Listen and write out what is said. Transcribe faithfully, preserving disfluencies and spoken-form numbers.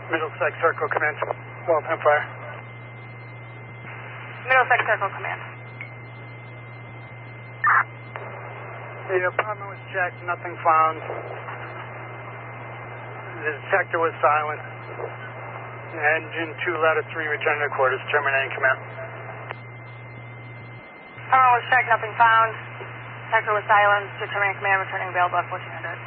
Middlesex Circle, command. Waltham Fire. Middlesex Circle, command. The apartment was checked, nothing found. The detector was silent. Engine two, ladder three, returning to quarters, terminating command. Apartment was checked, nothing found. Detector was silent, determining command, returning available at fourteen hundred.